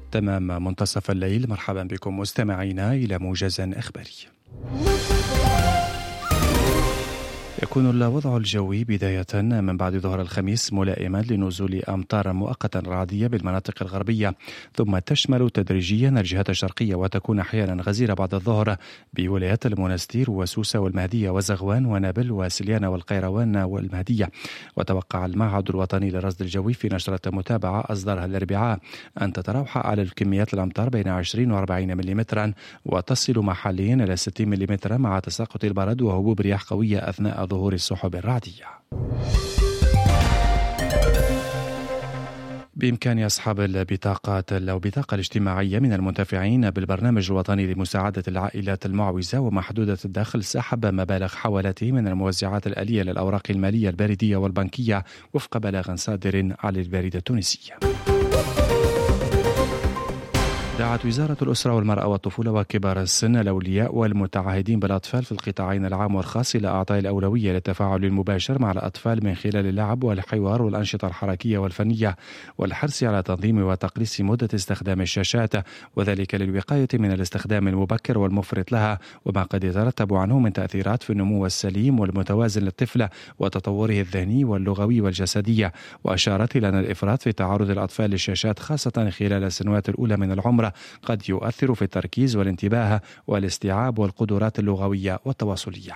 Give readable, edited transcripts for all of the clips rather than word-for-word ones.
تمام منتصف الليل. مرحبا بكم مستمعينا إلى موجز إخباري. يكون الوضع الجوي بداية من بعد ظهر الخميس ملائما لنزول أمطار مؤقتا رعدية بالمناطق الغربية، ثم تشمل تدريجيا الجهات الشرقية وتكون أحيانا غزيرة بعد الظهر بولايات المنستير وسوسة والمهدية وزغوان ونابل وسليانة والقيروان والمهدية. وتوقع المعهد الوطني للرصد الجوي في نشرة متابعة أصدرها الأربعاء أن تتراوح على الكميات الأمطار بين 20 و 40 ملم، وتصل محليا إلى 60 ملم مع تساقط البرد وهبوب رياح قوية أثناء ظهور السحب الرعدية. بإمكان أصحاب البطاقة الاجتماعية من المنتفعين بالبرنامج الوطني لمساعدة العائلات المعوزة ومحدودة الدخل سحب مبالغ حوالته من الموزعات الآلية للأوراق المالية البريدية والبنكية وفق بلاغ صادر على البريدة التونسية. دعت وزارة الأسرة والمرأة والطفولة وكبار السن الأولياء والمتعهدين بالأطفال في القطاعين العام والخاص إلى إعطاء الأولوية للتفاعل المباشر مع الأطفال من خلال اللعب والحوار والأنشطة الحركية والفنية، والحرص على تنظيم وتقليص مدة استخدام الشاشات، وذلك للوقاية من الاستخدام المبكر والمفرط لها وما قد يترتب عنه من تأثيرات في النمو السليم والمتوازن للطفل وتطوره الذهني واللغوي والجسدي. وأشارت إلى أن الإفراط في تعرض الأطفال للشاشات خاصة خلال السنوات الأولى من العمر قد يؤثر في التركيز والانتباه والاستيعاب والقدرات اللغوية والتواصلية.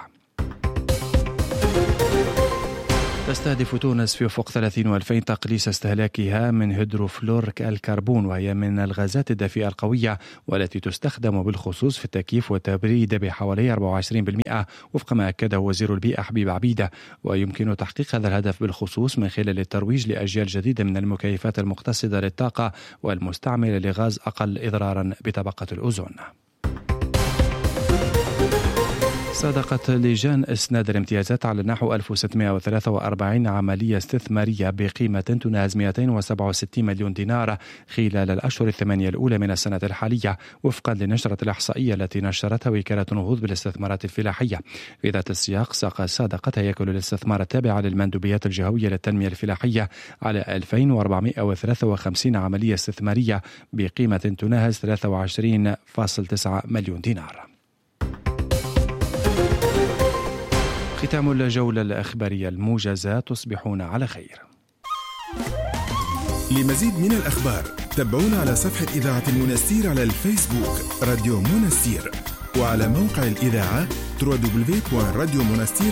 تستهدف تونس في أفق 30 تقليص استهلاكها من هيدروفلور الكربون، وهي من الغازات الدفيئة القوية والتي تستخدم بالخصوص في التكييف والتبريد بحوالي 24% وفق ما أكده وزير البيئة حبيب عبيدة. ويمكن تحقيق هذا الهدف بالخصوص من خلال الترويج لأجيال جديدة من المكيفات المقتصدة للطاقة والمستعملة لغاز أقل إضرارا بطبقة الأوزون. صادقت لجان إسناد الامتيازات على نحو 1643 عملية استثمارية بقيمة تناهز 267 مليون دينار خلال الأشهر 8 الأولى من السنة الحالية، وفقا لنشرة الإحصائية التي نشرتها وكالة نهوض بالاستثمارات الفلاحية. في ذات السياق صادقت هيكل الاستثمار التابعة للمندوبيات الجهوية للتنمية الفلاحية على 2453 عملية استثمارية بقيمة تناهز 23.9 مليون دينار. ختام الجولة الإخبارية الموجزة. تصبحون على خير. لمزيد من الأخبار تابعونا على صفحة إذاعة المنستير على الفيسبوك راديو منستير، وعلى موقع الإذاعة www.radiomonastir.com.